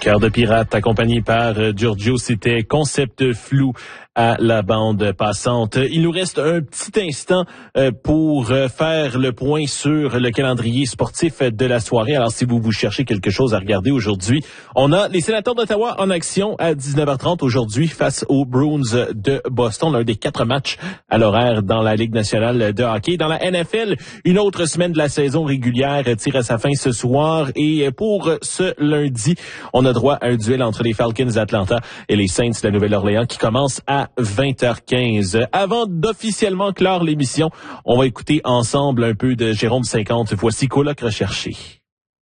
Cœur de pirate, accompagné par Giorgio, c'était concept flou à la bande passante. Il nous reste un petit instant pour faire le point sur le calendrier sportif de la soirée. Alors, si vous cherchez quelque chose à regarder aujourd'hui, on a les Sénateurs d'Ottawa en action à 19h30 aujourd'hui face aux Bruins de Boston, l'un des 4 matchs à l'horaire dans la Ligue nationale de hockey. Dans la NFL, une autre semaine de la saison régulière tire à sa fin ce soir et pour ce lundi, on a droit à un duel entre les Falcons d'Atlanta et les Saints de la Nouvelle-Orléans qui commence à 20h15. Avant d'officiellement clore l'émission, on va écouter ensemble un peu de Jérôme 50. Voici Coloc recherché.